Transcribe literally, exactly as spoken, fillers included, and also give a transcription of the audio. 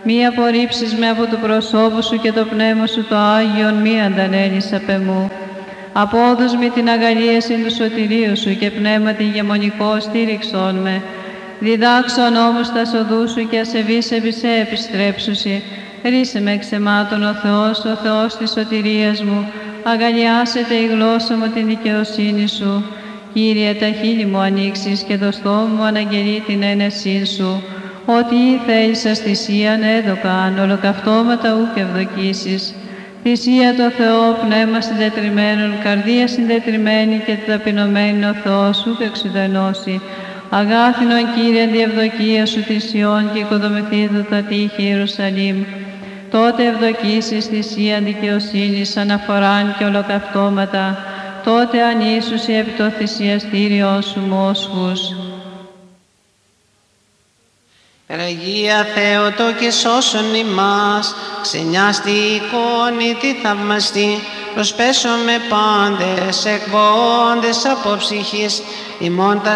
Μη απορρίψεις με από του προσώπου σου και το πνεύμα σου το Άγιον μη αντανέλεις απ' εμού. Απόδους μη την αγαλίαση του σωτηρίου σου και πνεύμα την γεμονικό στήριξόν με. Διδάξον όμως τα σοδού σου και ασεβείς επί σε επιστρέψουσι. Ρίσε με εξαιμάτων ο Θεός, ο Θεός της σωτηρίας μου. Αγαλιάσετε η γλώσσα μου την δικαιοσύνη σου. Κύριε, τα χείλη μου ανοίξεις και το στόμα μου αναγγελεί την ένεσή σου. Ότι ή θέλησας θυσίαν έδωκαν, ολοκαυτώματα ούκ ευδοκίσεις. Θυσία το Θεό, πνεύμα συντετριμένον, καρδία συντετριμένη και ταπεινωμένη ο Θεός ούκ εξουδενώσει. Αγάθινον Κύριε, διευδοκία σου θυσιών και οικοδομηθήτω τα τείχη Ιερουσαλήμ. Τότε ευδοκίσεις θυσία δικαιοσύνης, αναφοράν και ολοκαυτώματα. Τότε ανήσουσι επί το θυσιαστήριό σου μόσχους. Αγία Θεότο και σώσον ημάς, ξενιάστη εικόνη τη θαυμαστή, προσπέσω με πάντες εκβόντες από ψυχής, ημών τα